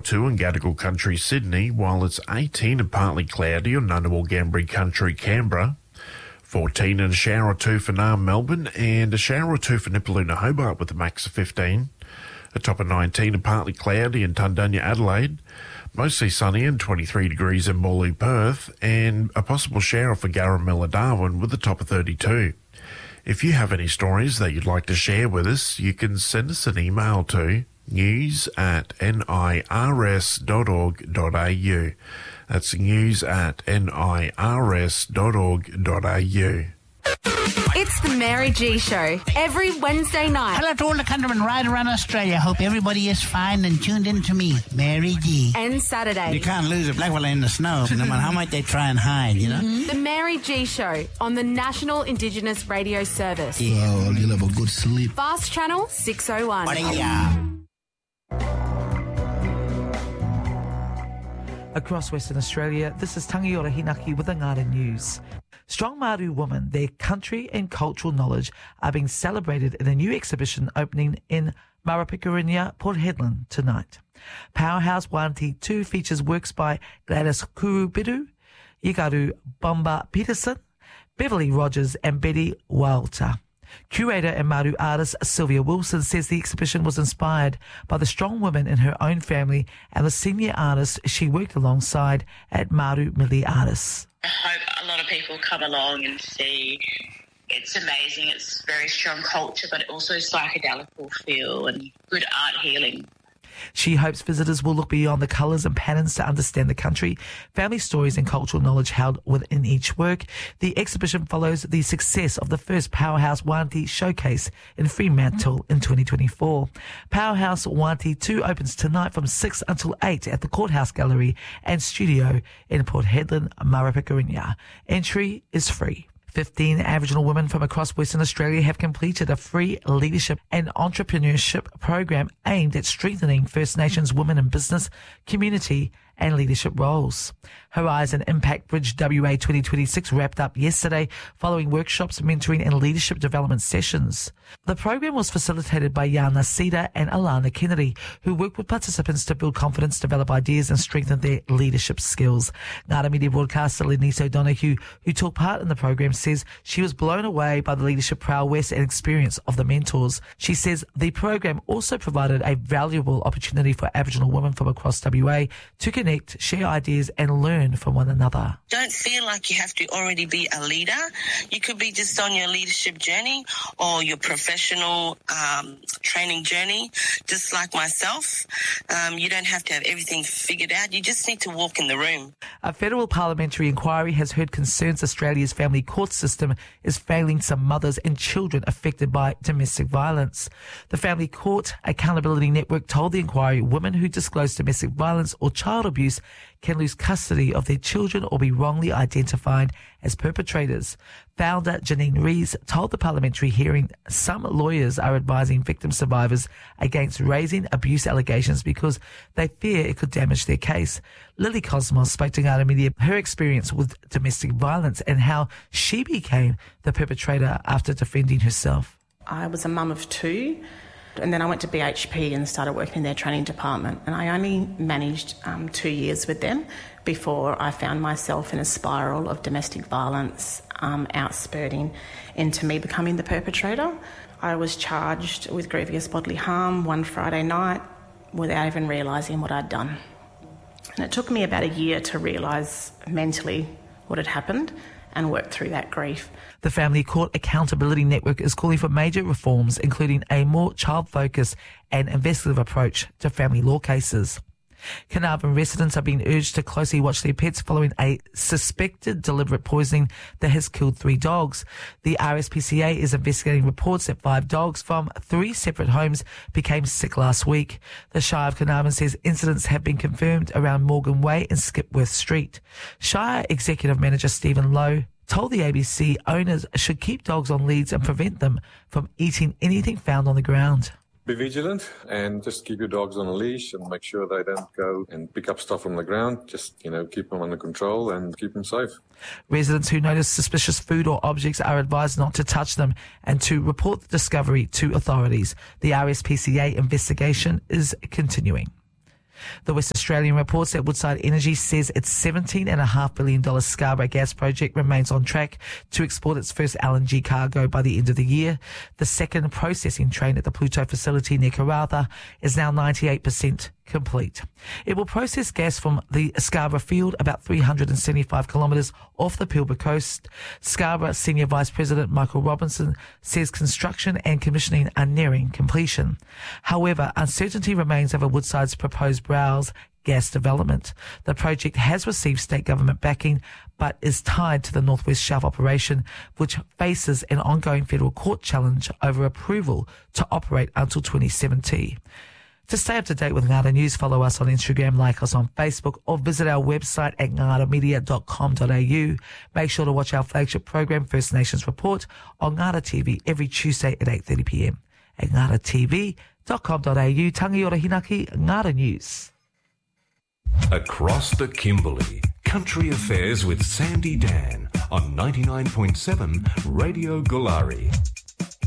2 in Gadigal Country, Sydney, while it's 18 and partly cloudy on Ngunnawal Gambri Country, Canberra. 14 and a shower or 2 for Naarm, Melbourne, and a shower or 2 for Nipaluna, Hobart with a max of 15. A top of 19 and partly cloudy in Tundunya, Adelaide. Mostly sunny and 23 degrees in Morley, Perth, and a possible shower for Garamilla, Darwin with a top of 32. If you have any stories that you'd like to share with us, you can send us an email to news@nirs.org.au. That's news@nirs.org.au. It's the Mary G Show, every Wednesday night. Hello to all the countrymen right around Australia. Hope everybody is fine and tuned in to me, Mary G. And Saturday. You can't lose a black fella in the snow, no matter how much they try and hide, you know? The Mary G Show on the National Indigenous Radio Service. Yeah, well, you'll have a good sleep. Fast Channel 601. Across Western Australia, this is Tangi Ora Hinaki with the Ngāra News. Strong Māori women, their country and cultural knowledge are being celebrated in a new exhibition opening in Marapekurinia, Port Hedland tonight. Powerhouse Wanti 2 features works by Gladys Kurubiru, Yigaru Bomba Peterson, Beverly Rogers and Betty Walter. Curator and Maru artist Sylvia Wilson says the exhibition was inspired by the strong women in her own family and the senior artists she worked alongside at Maru Mili Artists. I hope a lot of people come along and see it's amazing. It's very strong culture, but also psychedelic feel and good art healing. She hopes visitors will look beyond the colours and patterns to understand the country, family stories and cultural knowledge held within each work. The exhibition follows the success of the first Powerhouse Wanti showcase in Fremantle in 2024. Powerhouse Wanti 2 opens tonight from 6 until 8 at the Courthouse Gallery and Studio in Port Hedland, Marapekurinia. Entry is free. 15 Aboriginal women from across Western Australia have completed a free leadership and entrepreneurship program aimed at strengthening First Nations women in business, community and leadership roles. Horizon Impact Bridge WA 2026 wrapped up yesterday following workshops, mentoring and leadership development sessions. The program was facilitated by Yana Cedar and Alana Kennedy, who worked with participants to build confidence, develop ideas and strengthen their leadership skills. Ngāra Media broadcaster Lenise O'Donoghue, who took part in the program, says she was blown away by the leadership prowess and experience of the mentors. She says the program also provided a valuable opportunity for Aboriginal women from across WA to connect, share ideas and learn from one another. Don't feel like you have to already be a leader. You could be just on your leadership journey or your professional training journey, just like myself. You don't have to have everything figured out. You just need to walk in the room. A federal parliamentary inquiry has heard concerns Australia's family court system is failing some mothers and children affected by domestic violence. The Family Court Accountability Network told the inquiry women who disclose domestic violence or child abuse can lose custody of their children or be wrongly identified as perpetrators. Founder Janine Rees told the parliamentary hearing some lawyers are advising victim survivors against raising abuse allegations because they fear it could damage their case. Lily Cosmos spoke to Ngāra Media her experience with domestic violence and how she became the perpetrator after defending herself. I was a mum of 2. And then I went to BHP and started working in their training department. And I only managed 2 years with them before I found myself in a spiral of domestic violence, outspurting into me becoming the perpetrator. I was charged with grievous bodily harm one Friday night without even realising what I'd done. And it took me about a year to realise mentally what had happened and work through that grief. The Family Court Accountability Network is calling for major reforms, including a more child-focused and investigative approach to family law cases. Carnarvon residents are being urged to closely watch their pets following a suspected deliberate poisoning that has killed 3 dogs. The RSPCA is investigating reports that 5 dogs from 3 separate homes became sick last week. The Shire of Carnarvon says incidents have been confirmed around Morgan Way and Skipworth Street. Shire Executive Manager Stephen Lowe told the ABC owners should keep dogs on leads and prevent them from eating anything found on the ground. Be vigilant and just keep your dogs on a leash and make sure they don't go and pick up stuff from the ground. Just, keep them under control and keep them safe. Residents who notice suspicious food or objects are advised not to touch them and to report the discovery to authorities. The RSPCA investigation is continuing. The West Australian reports that Woodside Energy says its $17.5 billion Scarborough gas project remains on track to export its first LNG cargo by the end of the year. The second processing train at the Pluto facility near Karratha is now 98% complete. It will process gas from the Scarborough field about 375 kilometres off the Pilbara coast. Scarborough Senior Vice President Michael Robinson says construction and commissioning are nearing completion. However, uncertainty remains over Woodside's proposed Browse gas development. The project has received state government backing but is tied to the Northwest Shelf operation, which faces an ongoing federal court challenge over approval to operate until 2070. To stay up to date with Ngāta News, follow us on Instagram, like us on Facebook, or visit our website at ngatamedia.com.au. Make sure to watch our flagship program, First Nations Report, on Ngāta TV every Tuesday at 8:30 p.m. at ngatatv.com.au. Tangi ora hinaki, Ngāta News. Across the Kimberley, Country Affairs with Sandy Dan on 99.7 Radio Gulari.